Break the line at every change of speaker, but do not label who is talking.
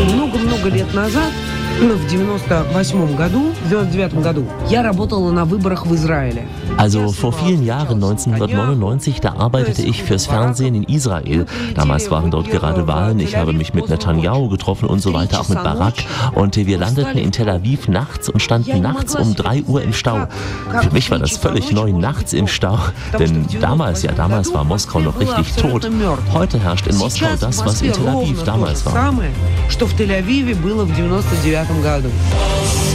Много-много лет назад, в 99 году, я работала на выборах в Израиле.
Also vor vielen Jahren, 1999, da arbeitete ich fürs Fernsehen in Israel. Damals waren dort gerade Wahlen, ich habe mich mit Netanyahu getroffen und so weiter, auch mit Barak. Und wir landeten in Tel Aviv nachts und standen nachts um 3 Uhr im Stau. Für mich war das völlig neu, nachts im Stau. Denn damals war Moskau noch richtig tot. Heute herrscht in Moskau das, was in Tel Aviv damals war.